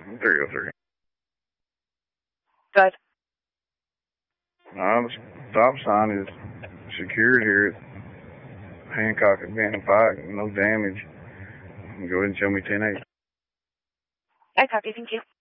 303. Good. The stop sign is secured here at Hancock and Bantam Pike. No damage. Go ahead and show me 10-8. I copy. Thank you.